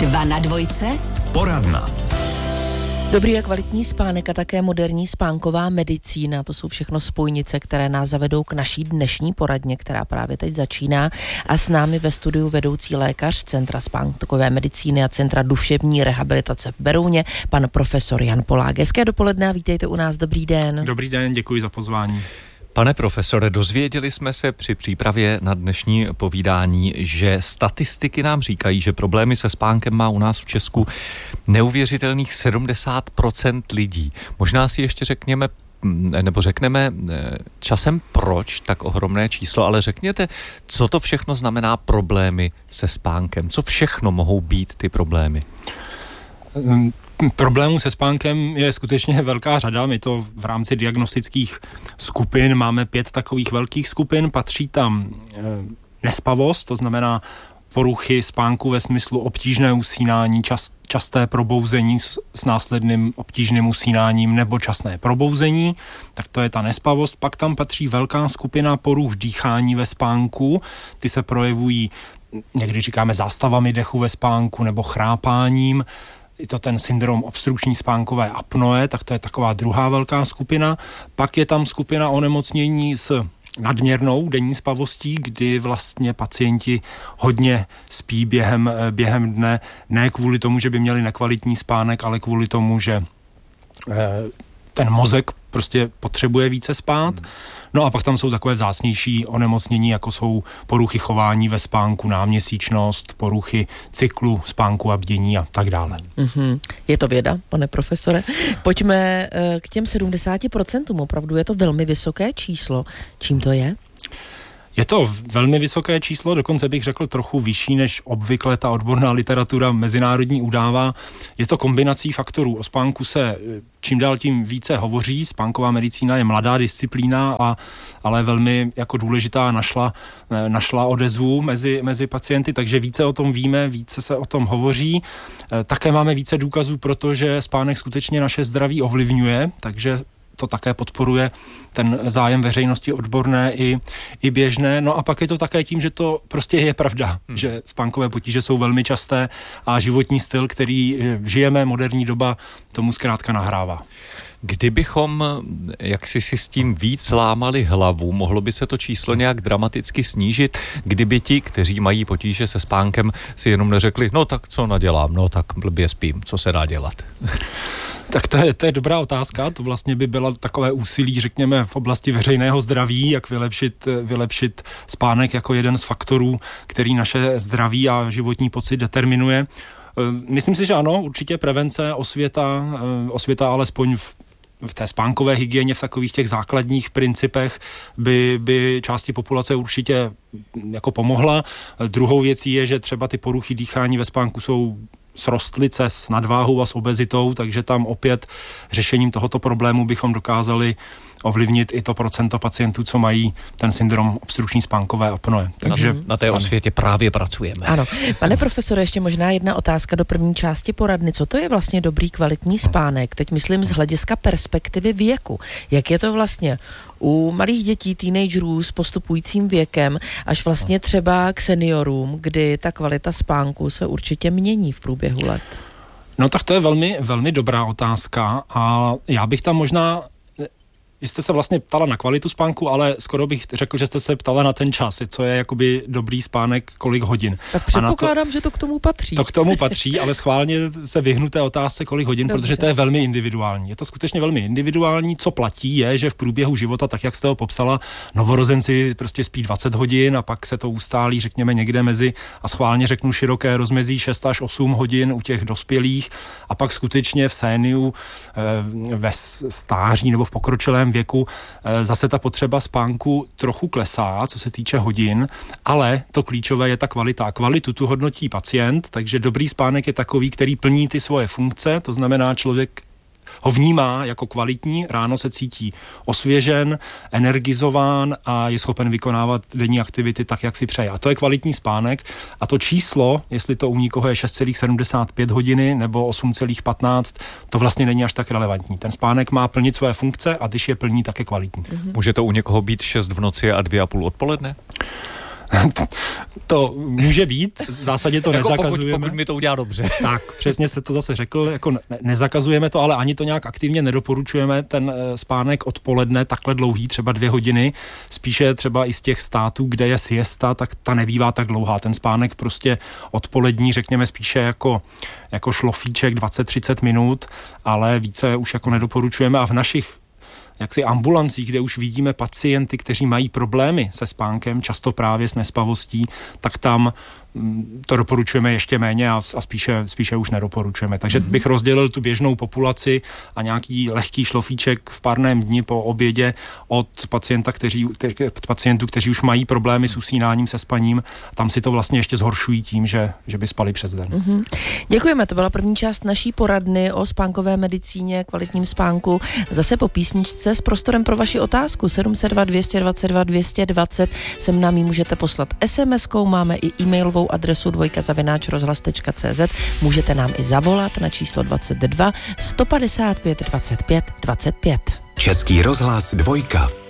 2 na dvojce. Poradna. Dobrý a kvalitní spánek a také moderní spánková medicína, to jsou všechno spojnice, které nás zavedou k naší dnešní poradně, která právě teď začíná. A s námi ve studiu vedoucí lékař Centra spánkové medicíny a Centra duševní rehabilitace v Berouně, pan profesor Jan Polák. Hezké dopoledne a vítejte u nás, dobrý den. Dobrý den, děkuji za pozvání. Pane profesore, dozvěděli jsme se při přípravě na dnešní povídání, že statistiky nám říkají, že problémy se spánkem má u nás v Česku neuvěřitelných 70% lidí. Možná si ještě řekneme časem proč tak ohromné číslo, ale řekněte, co to všechno znamená problémy se spánkem? Co všechno mohou být ty problémy? Problémů se spánkem je skutečně velká řada. My to v rámci diagnostických skupin máme 5 takových velkých skupin. Patří tam nespavost, to znamená poruchy spánku ve smyslu obtížné usínání, časté probouzení s následným obtížným usínáním nebo časné probouzení, tak to je ta nespavost. Pak tam patří velká skupina poruch dýchání ve spánku. Ty se projevují, někdy říkáme zástavami dechu ve spánku nebo chrápáním. Je to ten syndrom obstrukční spánkové apnoe, tak to je taková druhá velká skupina. Pak je tam skupina onemocnění s nadměrnou denní spavostí, kdy vlastně pacienti hodně spí během dne, ne kvůli tomu, že by měli nekvalitní spánek, ale kvůli tomu, že ten mozek prostě potřebuje více spát. No a pak tam jsou takové vzácnější onemocnění, jako jsou poruchy chování ve spánku, náměsíčnost, poruchy cyklu spánku a bdění a tak dále. Je to věda, pane profesore. Pojďme k těm 70%, opravdu je to velmi vysoké číslo. Čím to je? Je to velmi vysoké číslo, dokonce bych řekl trochu vyšší, než obvykle ta odborná literatura mezinárodní udává. Je to kombinací faktorů. O spánku se čím dál tím více hovoří. Spánková medicína je mladá disciplína, ale velmi jako důležitá našla odezvu mezi pacienty, takže více o tom víme, více se o tom hovoří. Také máme více důkazů, protože spánek skutečně naše zdraví ovlivňuje, takže to také podporuje ten zájem veřejnosti odborné i běžné. No a pak je to také tím, že to prostě je pravda, že spánkové potíže jsou velmi časté a životní styl, který žijeme, moderní doba, tomu zkrátka nahrává. Kdybychom jaksi si s tím víc lámali hlavu, mohlo by se to číslo nějak dramaticky snížit, kdyby ti, kteří mají potíže se spánkem, si jenom neřekli, no tak co nadělám, no tak blbě spím, co se dá dělat? Tak to je dobrá otázka, to vlastně by bylo takové úsilí, řekněme, v oblasti veřejného zdraví, jak vylepšit spánek jako jeden z faktorů, který naše zdraví a životní pocit determinuje. Myslím si, že ano, určitě prevence, osvěta alespoň v té spánkové hygieně, v takových těch základních principech by části populace určitě jako pomohla. Druhou věcí je, že třeba ty poruchy dýchání ve spánku jsou srostlice s nadváhou a s obezitou, takže tam opět řešením tohoto problému bychom dokázali ovlivnit i to procento pacientů, co mají ten syndrom obstrukční spánkové apnoe. Takže na té osvětě právě pracujeme. Ano. Pane profesore, ještě možná jedna otázka do první části poradny. Co to je vlastně dobrý kvalitní spánek? Teď myslím z hlediska perspektivy věku. Jak je to vlastně u malých dětí, teenagerů s postupujícím věkem, až vlastně třeba k seniorům, kdy ta kvalita spánku se určitě mění v průběhu let? No tak to je velmi, velmi dobrá otázka a já bych tam možná vy jste se vlastně ptala na kvalitu spánku, ale skoro bych řekl, že jste se ptala na ten čas, co je jakoby dobrý spánek, kolik hodin. Tak předpokládám, že to k tomu patří. To k tomu patří, ale schválně se vyhnu té otázce, kolik hodin, dobře, protože to je velmi individuální. Je to skutečně velmi individuální. Co platí je, že v průběhu života, tak jak jste ho popsala, novorozenci prostě spí 20 hodin a pak se to ustálí, řekněme, někde mezi, a schválně řeknu široké rozmezí 6 až 8 hodin u těch dospělých a pak skutečně v séniu, ve stáří nebo v pokročilém věku zase ta potřeba spánku trochu klesá, co se týče hodin, ale to klíčové je ta kvalita. Kvalitu tu hodnotí pacient, takže dobrý spánek je takový, který plní ty svoje funkce, to znamená, člověk ho vnímá jako kvalitní, ráno se cítí osvěžen, energizován a je schopen vykonávat denní aktivity tak, jak si přeje. A to je kvalitní spánek a to číslo, jestli to u někoho je 6,75 hodiny nebo 8,15, to vlastně není až tak relevantní. Ten spánek má plnit své funkce a když je plní, tak je kvalitní. Může to u někoho být 6 v noci a 2,5 odpoledne? To může být, v zásadě to jako nezakazujeme. Pokud mi to udělá dobře. Tak, přesně jste to zase řekl, jako nezakazujeme to, ale ani to nějak aktivně nedoporučujeme, ten spánek odpoledne takhle dlouhý, třeba 2 hodiny, spíše třeba i z těch států, kde je siesta, tak ta nebývá tak dlouhá. Ten spánek prostě odpolední, řekněme spíše jako šlofíček 20-30 minut, ale více už jako nedoporučujeme a v našich jaksi ambulancích, kde už vidíme pacienty, kteří mají problémy se spánkem, často právě s nespavostí, tak tam to doporučujeme ještě méně a spíše už nedoporučujeme. Takže bych rozdělil tu běžnou populaci a nějaký lehký šlofíček v párném dni po obědě od pacientů, kteří už mají problémy s usínáním, se spaním. Tam si to vlastně ještě zhoršují tím, že by spali přes den. Děkujeme, to byla první část naší poradny o spánkové medicíně, kvalitním spánku. Zase po písničce s prostorem pro vaši otázku 702 222 220. Sem nám ji můžete poslat SMS-kou, máme i e-mailovou adresu dvojka@rozhlas.cz. Můžete nám i zavolat na číslo 22 155 25 25. Český rozhlas 2.